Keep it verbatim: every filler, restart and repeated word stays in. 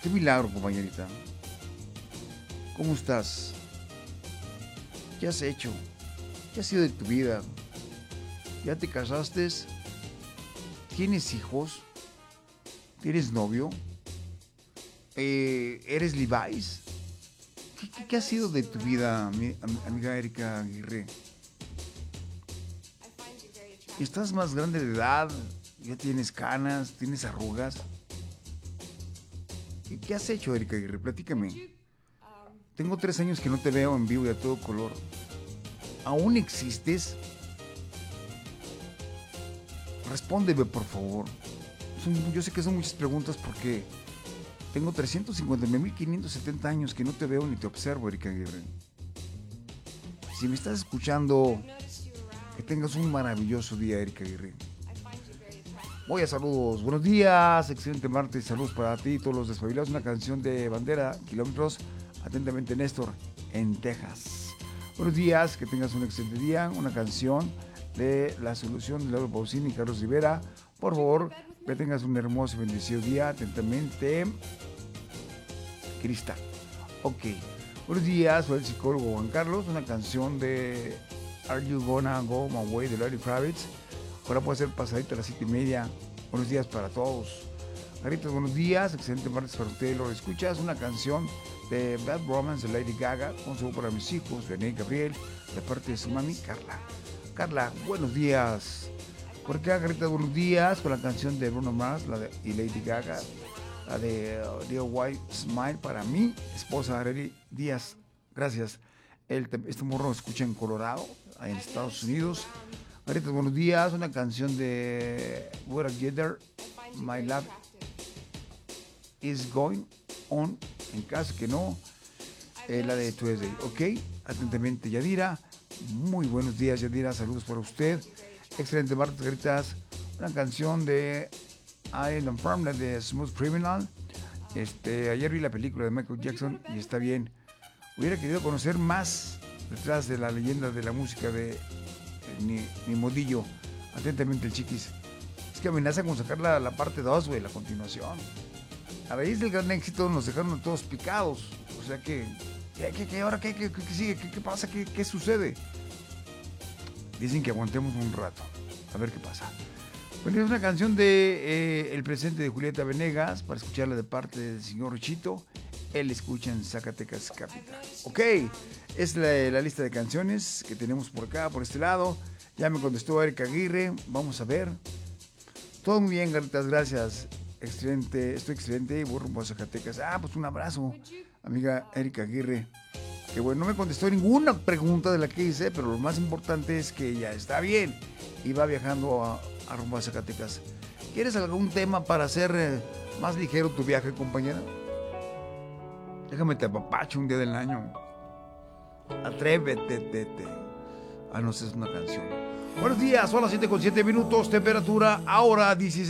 Qué milagro, compañerita. ¿Cómo estás? ¿Qué has hecho? ¿Qué ha sido de tu vida? ¿Ya te casaste? ¿Tienes hijos? ¿Tienes novio? Eh, ¿Eres Levi's? ¿Qué, qué, qué ha sido de tu vida, ami- am- amiga Erika Aguirre? ¿Estás más grande de edad? ¿Ya tienes canas? ¿Tienes arrugas? ¿Qué, qué has hecho, Erika Aguirre? Platícame. Tengo tres años que no te veo en vivo y a todo color. ¿Aún existes? Respóndeme, por favor. Son- yo sé que son muchas preguntas porque tengo trescientos cincuenta mil quinientos setenta años que no te veo ni te observo, Erika Aguirre. Si me estás escuchando, que tengas un maravilloso día, Erika Aguirre. Voy a saludos. Buenos días, excelente martes. Saludos para ti y todos los despabilados. Una canción de Bandera, Kilómetros. Atentamente, Néstor, en Texas. Buenos días, que tengas un excelente día. Una canción de La Solución de Lauro Pausini y Carlos Rivera. Por favor, que tengas un hermoso y bendecido día. Atentamente, Cristal. Ok. Buenos días, soy el psicólogo Juan Carlos. Una canción de Are You Gonna Go My Way de Larry Kravitz. Ahora puede ser pasadita a las siete y media. Buenos días para todos. Caritas, buenos días. Excelente martes para ustedes. Lo escuchas. Una canción de Bad Romance de Lady Gaga. Un saludo para mis hijos, René y Gabriel, de parte de su mami, Carla. Carla, buenos días. Por acá, Caritas, buenos días. Con la canción de Bruno Mars la de, y Lady Gaga. La de uh, Dear White Smile para mi esposa Arely Díaz. Gracias. El, este morro lo escucha en Colorado, en Estados Unidos. Ahorita, buenos días. Una canción de We're Together, My Love is Going On. En caso que no, eh, la de Tuesday. Ok, atentamente, Yadira. Muy buenos días, Yadira. Saludos para usted. Excelente martes, Caritas. Una canción de I Am Firm, la de Smooth Criminal. Este, ayer vi la película de Michael Jackson y está bien. Hubiera querido conocer más detrás de la leyenda de la música de Ni, ni Modillo. Atentamente, el Chiquis. Es que amenazan con sacar la, la parte dos, güey, la continuación. A raíz del gran éxito nos dejaron a todos picados. O sea que, ¿qué, qué, qué ahora qué, qué, qué sigue? ¿Qué, qué pasa? ¿Qué, ¿Qué sucede? Dicen que aguantemos un rato. A ver qué pasa. Bueno, es una canción de eh, El Presente de Julieta Venegas para escucharla de parte del señor Chito. Él escucha en Zacatecas Capital. Ok, es la, la lista de canciones que tenemos por acá, por este lado. Ya me contestó Erika Aguirre. Vamos a ver. Todo muy bien, Garitas, gracias. Excelente, estoy excelente y voy rumbo a Zacatecas. Ah, pues un abrazo, amiga Erika Aguirre. Que bueno, no me contestó ninguna pregunta de la que hice, pero lo más importante es que ya está bien y va viajando a, a rumbo a Zacatecas. ¿Quieres algún tema para hacer eh, más ligero tu viaje, compañera? Déjame te apapacho un día del año. Atrévete, tete. Ah, no, esa es una canción. Buenos días, son las siete con siete minutos, temperatura ahora dieciséis.